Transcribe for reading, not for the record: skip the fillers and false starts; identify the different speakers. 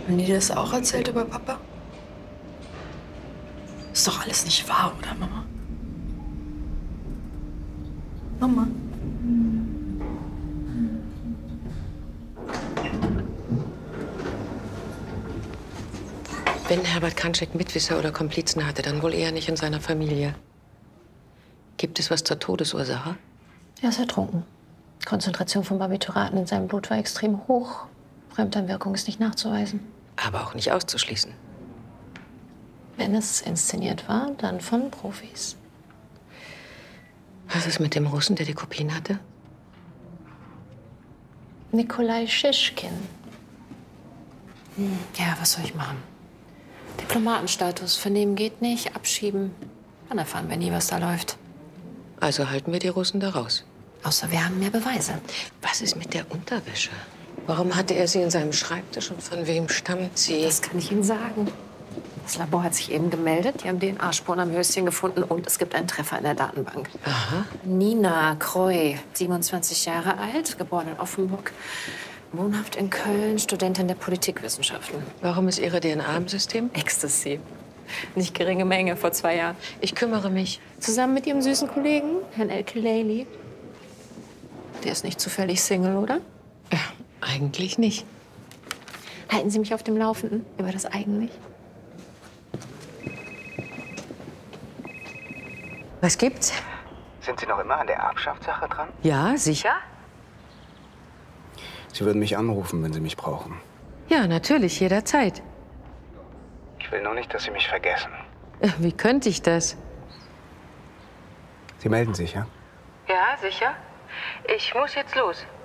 Speaker 1: Haben die das auch erzählt über Papa? Ist doch alles nicht wahr, oder, Mama? Mama?
Speaker 2: Wenn Herbert Kantschek Mitwisser oder Komplizen hatte, dann wohl eher nicht in seiner Familie. Gibt es was zur Todesursache?
Speaker 3: Er ist ertrunken. Konzentration von Barbituraten in seinem Blut war extrem hoch. Fremdeinwirkung ist nicht nachzuweisen.
Speaker 2: Aber auch nicht auszuschließen.
Speaker 3: Wenn es inszeniert war, dann von Profis.
Speaker 2: Was ist mit dem Russen, der die Kopien hatte?
Speaker 3: Nikolai Schischkin. Ja, was soll ich machen? Diplomatenstatus vernehmen geht nicht, abschieben. Dann erfahren wir nie, was da läuft.
Speaker 2: Also halten wir die Russen da raus.
Speaker 3: Außer wir haben mehr Beweise.
Speaker 2: Was ist mit der Unterwäsche? Warum hatte er sie in seinem Schreibtisch und von wem stammt sie?
Speaker 3: Das kann ich Ihnen sagen. Das Labor hat sich eben gemeldet. Die haben DNA-Spuren am Höschen gefunden und es gibt einen Treffer in der Datenbank.
Speaker 2: Aha.
Speaker 3: Nina Kreu, 27 Jahre alt, geboren in Offenburg, wohnhaft in Köln, Studentin der Politikwissenschaften.
Speaker 2: Warum ist ihre DNA im System?
Speaker 3: Ecstasy. Nicht geringe Menge vor 2 Jahren.
Speaker 2: Ich kümmere mich.
Speaker 3: Zusammen mit ihrem süßen Kollegen, Herrn El-Kileili. Der ist nicht zufällig Single, oder?
Speaker 2: Ja, eigentlich nicht.
Speaker 3: Halten Sie mich auf dem Laufenden über das eigentlich?
Speaker 2: Was gibt's?
Speaker 4: Sind Sie noch immer an der Erbschaftssache dran?
Speaker 2: Ja, sicher?
Speaker 4: Sie würden mich anrufen, wenn Sie mich brauchen.
Speaker 2: Ja, natürlich, jederzeit.
Speaker 4: Ich will nur nicht, dass Sie mich vergessen.
Speaker 2: Wie könnte ich das?
Speaker 4: Sie melden sich, ja?
Speaker 2: Ja, sicher. Ich muss jetzt los.